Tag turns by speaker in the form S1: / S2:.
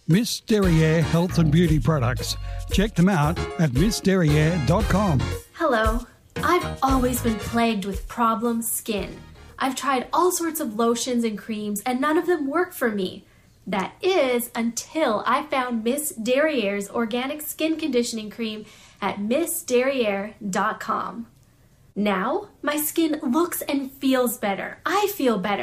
S1: Miss Derriere Health and Beauty Products. Check them out at missderriere.com.
S2: Hello. I've always been plagued with problem skin. I've tried all sorts of lotions and creams and none of them work for me. That is until I found Miss Derriere's organic skin conditioning cream at missderriere.com. Now, my skin looks and feels better. I feel better.